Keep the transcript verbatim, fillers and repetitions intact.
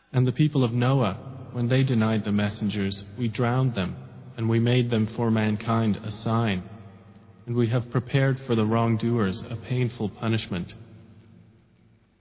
And the people of Noah, when they denied the messengers, we drowned them, and we made them for mankind a sign. And we have prepared for the wrongdoers a painful punishment.